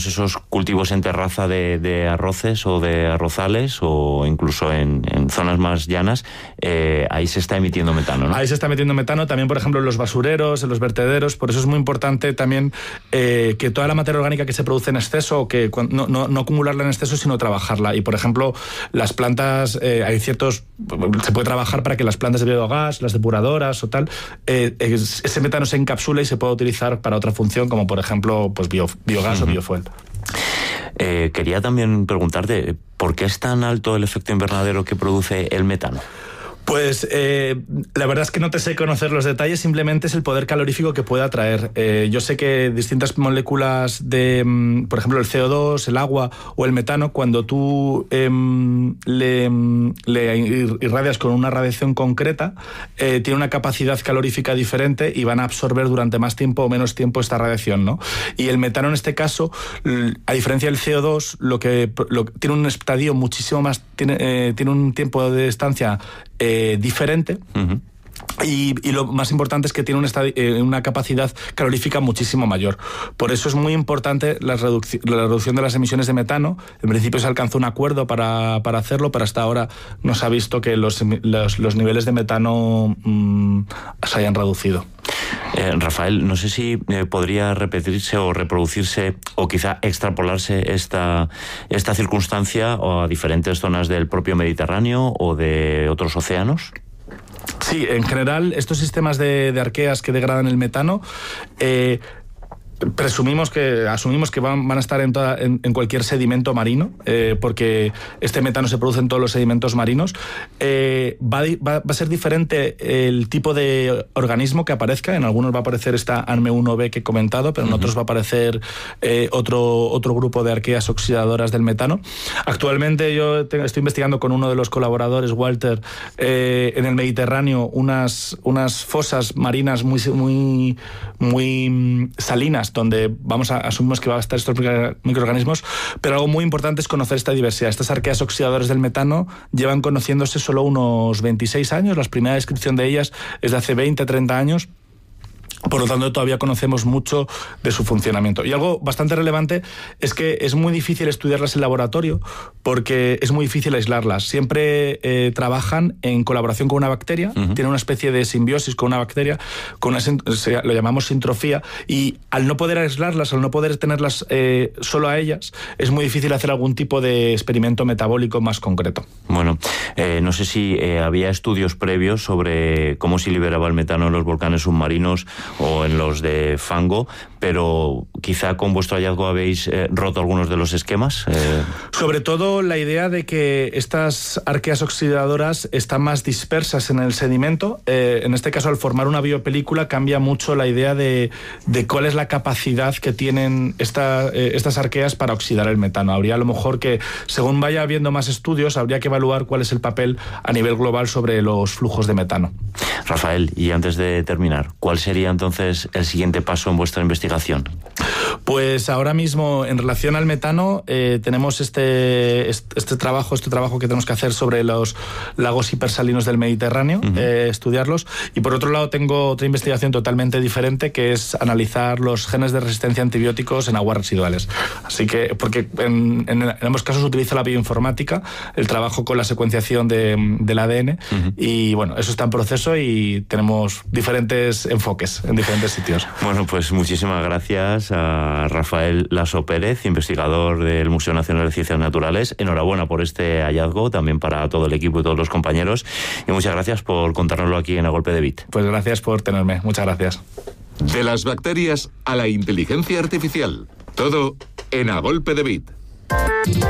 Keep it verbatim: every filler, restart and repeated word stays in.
pues esos cultivos en terraza de, de arroces o de arrozales, o incluso en, en zonas más llanas, eh, ahí se está emitiendo metano, ¿no? Ahí se está metiendo metano, también, por ejemplo, en los basureros, en los vertederos. Por eso es muy importante también eh, que toda la materia orgánica que se produce en exceso, que no, no, no acumularla en exceso, sino trabajarla. Y, por ejemplo, las plantas, eh, hay ciertos... Se puede trabajar para que las plantas de biogás, las depuradoras o tal, eh, ese metano se encapsula y se puede utilizar para otra función, como, por ejemplo, pues bio, biogás uh-huh. o biofuel. Eh, quería también preguntarte, ¿por qué es tan alto el efecto invernadero que produce el metano? Pues eh, la verdad es que no te sé conocer los detalles, simplemente es el poder calorífico que puede atraer. Eh, yo sé que distintas moléculas de, por ejemplo, el C O dos, el agua o el metano, cuando tú eh, le, le irradias con una radiación concreta, eh, tiene una capacidad calorífica diferente y van a absorber durante más tiempo o menos tiempo esta radiación, ¿no? Y el metano en este caso, a diferencia del C O dos, lo que lo, tiene un estadio muchísimo más, tiene, eh, tiene un tiempo de estancia Eh, diferente. Uh-huh. Y, y lo más importante es que tiene una, eh, una capacidad calorífica muchísimo mayor. Por eso es muy importante la, reduc- la reducción de las emisiones de metano. En principio se alcanzó un acuerdo para, para hacerlo, pero hasta ahora no se ha visto que los, los, los niveles de metano mmm, se hayan reducido. Eh, Rafael, no sé si eh, podría repetirse o reproducirse o quizá extrapolarse esta, esta circunstancia a diferentes zonas del propio Mediterráneo o de otros océanos. Sí, en general, estos sistemas de, de arqueas que degradan el metano, eh, presumimos que, asumimos que van, van a estar en, toda, en, en cualquier sedimento marino, eh, porque este metano se produce en todos los sedimentos marinos. Eh, va, va, va a ser diferente el tipo de organismo que aparezca. En algunos va a aparecer esta A N M E uno B que he comentado, pero en uh-huh. otros va a aparecer eh, otro, otro grupo de arqueas oxidadoras del metano. Actualmente yo te, estoy investigando con uno de los colaboradores, Walter, eh, en el Mediterráneo, unas, unas fosas marinas muy, muy, muy salinas, donde vamos a asumimos que van a estar estos microorganismos, pero algo muy importante es conocer esta diversidad. Estas arqueas oxidadoras del metano llevan conociéndose solo unos veintiséis años, la primera descripción de ellas es de hace veinte, treinta años. Por lo tanto, todavía conocemos mucho de su funcionamiento. Y algo bastante relevante es que es muy difícil estudiarlas en laboratorio porque es muy difícil aislarlas. Siempre eh, trabajan en colaboración con una bacteria, uh-huh. tienen una especie de simbiosis con una bacteria, con una, se, lo llamamos sintrofía, y al no poder aislarlas, al no poder tenerlas eh, solo a ellas, es muy difícil hacer algún tipo de experimento metabólico más concreto. Bueno, eh, no sé si eh, había estudios previos sobre cómo se liberaba el metano en los volcanes submarinos o en los de fango, pero quizá con vuestro hallazgo habéis eh, roto algunos de los esquemas. Eh... Sobre todo la idea de que estas arqueas oxidadoras están más dispersas en el sedimento. Eh, en este caso, al formar una biopelícula, cambia mucho la idea de, de cuál es la capacidad que tienen esta, eh, estas arqueas para oxidar el metano. Habría a lo mejor que, según vaya habiendo más estudios, habría que evaluar cuál es el papel a nivel global sobre los flujos de metano. Rafael, y antes de terminar, ¿cuál sería entonces el siguiente paso en vuestra investigación? Pues ahora mismo, en relación al metano, eh, tenemos este, este, este trabajo, este trabajo que tenemos que hacer sobre los lagos hipersalinos del Mediterráneo, uh-huh. eh, estudiarlos. Y por otro lado, tengo otra investigación totalmente diferente, que es analizar los genes de resistencia a antibióticos en aguas residuales. Así que, porque en, en, en ambos casos utiliza la bioinformática, el trabajo con la secuenciación de, del A D N, uh-huh. y bueno, eso está en proceso y tenemos diferentes enfoques en diferentes sitios. Bueno, pues muchísimas gracias a Rafael Laso Pérez, investigador del Museo Nacional de Ciencias Naturales. Enhorabuena por este hallazgo, también para todo el equipo y todos los compañeros. Y muchas gracias por contárnoslo aquí en A Golpe de Bit. Pues gracias por tenerme. Muchas gracias. De las bacterias a la inteligencia artificial. Todo en A Golpe de Bit.